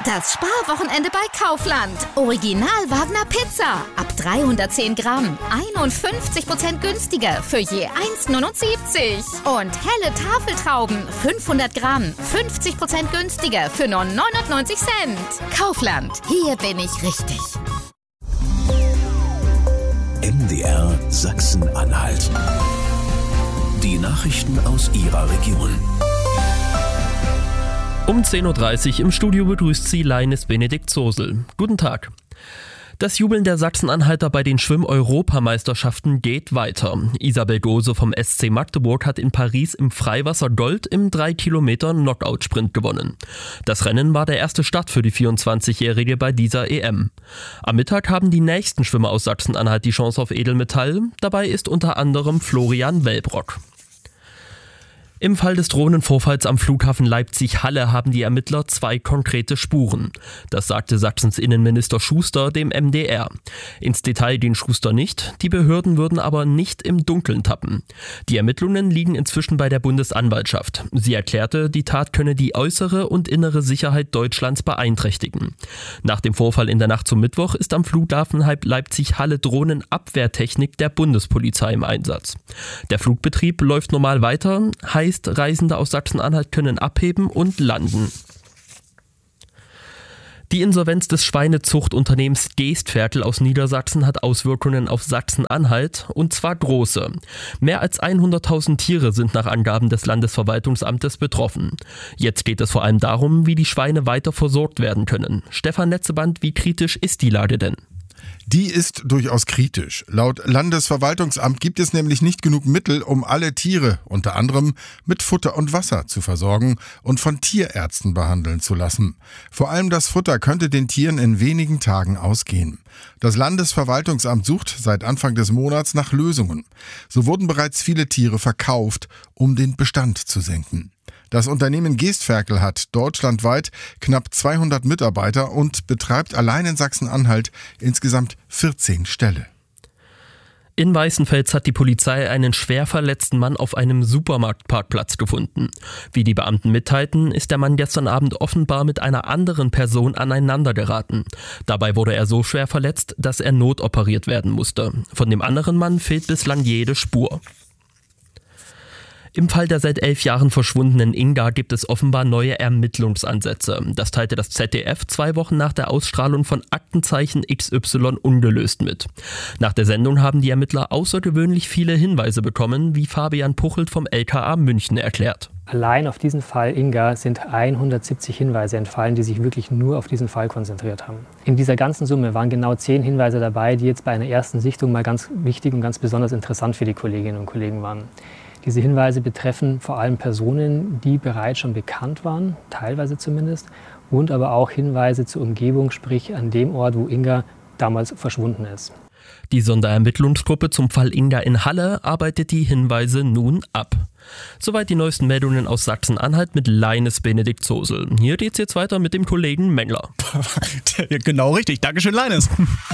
Das Sparwochenende bei Kaufland. Original Wagner Pizza. Ab 310 Gramm. 51% günstiger für je 1,79. Und helle Tafeltrauben. 500 Gramm. 50% günstiger für nur 99 Cent. Kaufland. Hier bin ich richtig. MDR Sachsen-Anhalt. Die Nachrichten aus Ihrer Region. Um 10.30 Uhr im Studio begrüßt Sie Leines Benedikt Zosel. Guten Tag. Das Jubeln der Sachsen-Anhalter bei den Schwimm-Europameisterschaften geht weiter. Isabel Gose vom SC Magdeburg hat in Paris im Freiwasser Gold im 3-Kilometer-Knockout-Sprint gewonnen. Das Rennen war der erste Start für die 24-Jährige bei dieser EM. Am Mittag haben die nächsten Schwimmer aus Sachsen-Anhalt die Chance auf Edelmetall. Dabei ist unter anderem Florian Wellbrock. Im Fall des Drohnenvorfalls am Flughafen Leipzig-Halle haben die Ermittler 2 konkrete Spuren. Das sagte Sachsens Innenminister Schuster dem MDR. Ins Detail ging Schuster nicht, die Behörden würden aber nicht im Dunkeln tappen. Die Ermittlungen liegen inzwischen bei der Bundesanwaltschaft. Sie erklärte, die Tat könne die äußere und innere Sicherheit Deutschlands beeinträchtigen. Nach dem Vorfall in der Nacht zum Mittwoch ist am Flughafen Leipzig-Halle Drohnenabwehrtechnik der Bundespolizei im Einsatz. Der Flugbetrieb läuft normal weiter, heißt, Reisende aus Sachsen-Anhalt können abheben und landen. Die Insolvenz des Schweinezuchtunternehmens Geestferkel aus Niedersachsen hat Auswirkungen auf Sachsen-Anhalt, und zwar große. Mehr als 100.000 Tiere sind nach Angaben des Landesverwaltungsamtes betroffen. Jetzt geht es vor allem darum, wie die Schweine weiter versorgt werden können. Stefan Netzeband, wie kritisch ist die Lage denn? Die ist durchaus kritisch. Laut Landesverwaltungsamt gibt es nämlich nicht genug Mittel, um alle Tiere, unter anderem mit Futter und Wasser, zu versorgen und von Tierärzten behandeln zu lassen. Vor allem das Futter könnte den Tieren in wenigen Tagen ausgehen. Das Landesverwaltungsamt sucht seit Anfang des Monats nach Lösungen. So wurden bereits viele Tiere verkauft, um den Bestand zu senken. Das Unternehmen Geestferkel hat deutschlandweit knapp 200 Mitarbeiter und betreibt allein in Sachsen-Anhalt insgesamt 14 Ställe. In Weißenfels hat die Polizei einen schwer verletzten Mann auf einem Supermarktparkplatz gefunden. Wie die Beamten mitteilten, ist der Mann gestern Abend offenbar mit einer anderen Person aneinander geraten. Dabei wurde er so schwer verletzt, dass er notoperiert werden musste. Von dem anderen Mann fehlt bislang jede Spur. Im Fall der seit 11 Jahren verschwundenen Inga gibt es offenbar neue Ermittlungsansätze. Das teilte das ZDF 2 Wochen nach der Ausstrahlung von Aktenzeichen XY ungelöst mit. Nach der Sendung haben die Ermittler außergewöhnlich viele Hinweise bekommen, wie Fabian Puchelt vom LKA München erklärt. Allein auf diesen Fall Inga sind 170 Hinweise entfallen, die sich wirklich nur auf diesen Fall konzentriert haben. In dieser ganzen Summe waren genau 10 Hinweise dabei, die jetzt bei einer ersten Sichtung mal ganz wichtig und ganz besonders interessant für die Kolleginnen und Kollegen waren. Diese Hinweise betreffen vor allem Personen, die bereits schon bekannt waren, teilweise zumindest, und aber auch Hinweise zur Umgebung, sprich an dem Ort, wo Inga damals verschwunden ist. Die Sonderermittlungsgruppe zum Fall Inga in Halle arbeitet die Hinweise nun ab. Soweit die neuesten Meldungen aus Sachsen-Anhalt mit Leines Benedikt Zosel. Hier geht's jetzt weiter mit dem Kollegen Mengler. Genau richtig, Dankeschön Leines.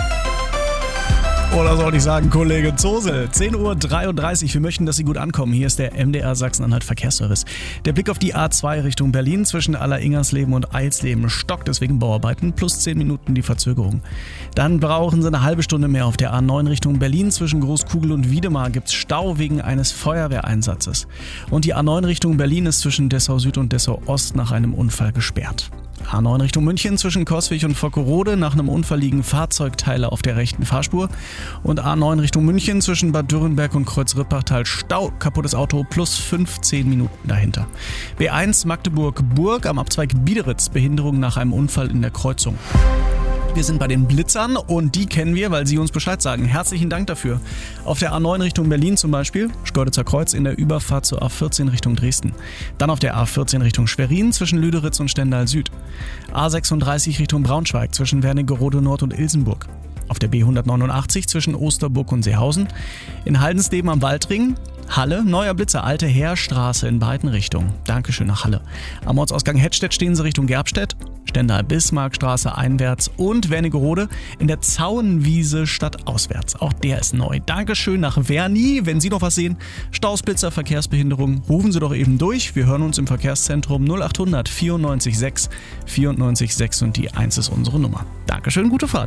Oder soll ich sagen, Kollege Zosel. 10.33 Uhr. Wir möchten, dass Sie gut ankommen. Hier ist der MDR Sachsen-Anhalt Verkehrsservice. Der Blick auf die A2 Richtung Berlin zwischen Allersingersleben und Eilsleben stockt, deswegen Bauarbeiten, plus 10 Minuten die Verzögerung. Dann brauchen Sie eine halbe Stunde mehr auf der A9 Richtung Berlin. Zwischen Großkugel und Wiedemar gibt es Stau wegen eines Feuerwehreinsatzes. Und die A9 Richtung Berlin ist zwischen Dessau Süd und Dessau Ost nach einem Unfall gesperrt. A9 Richtung München zwischen Coswig und Vockerode. Nach einem Unfall liegen Fahrzeugteile auf der rechten Fahrspur. Und A9 Richtung München zwischen Bad Dürrenberg und Kreuz-Rippachtal Stau. Kaputtes Auto plus 15 Minuten dahinter. B1 Magdeburg-Burg am Abzweig Biederitz. Behinderung nach einem Unfall in der Kreuzung. Wir sind bei den Blitzern und die kennen wir, weil sie uns Bescheid sagen. Herzlichen Dank dafür. Auf der A9 Richtung Berlin zum Beispiel, Schkeuditzer Kreuz in der Überfahrt zur A14 Richtung Dresden. Dann auf der A14 Richtung Schwerin zwischen Lüderitz und Stendal Süd. A36 Richtung Braunschweig zwischen Wernigerode Nord und Ilsenburg. Auf der B189 zwischen Osterburg und Seehausen. In Haldensleben am Waldring. Halle, neuer Blitzer, Alte Heerstraße in beiden Richtungen. Dankeschön nach Halle. Am Ortsausgang Hettstedt stehen Sie Richtung Gerbstedt. Stendal-Bismarck-Straße einwärts und Wernigerode in der Zauenwiese stadtauswärts. Auch der ist neu. Dankeschön nach Werni. Wenn Sie noch was sehen, Staus, Blitzer, Verkehrsbehinderung, rufen Sie doch eben durch. Wir hören uns im Verkehrszentrum 0800 94 6 94 6 und die 1 ist unsere Nummer. Dankeschön, gute Fahrt.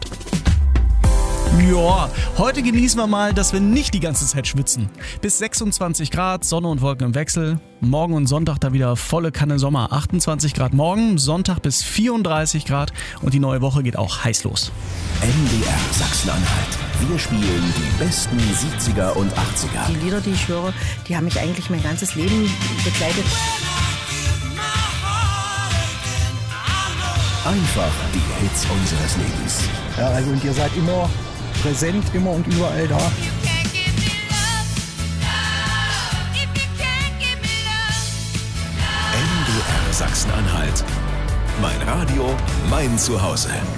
Ja, heute genießen wir mal, dass wir nicht die ganze Zeit schwitzen. Bis 26 Grad, Sonne und Wolken im Wechsel. Morgen und Sonntag da wieder volle Kanne Sommer. 28 Grad morgen, Sonntag bis 34 Grad und die neue Woche geht auch heiß los. MDR Sachsen-Anhalt. Wir spielen die besten 70er und 80er. Die Lieder, die ich höre, die haben mich eigentlich mein ganzes Leben begleitet. Einfach die Hits unseres Lebens. Ja, also und ihr seid immer präsent, immer und überall da. MDR Sachsen-Anhalt. Mein Radio, mein Zuhause.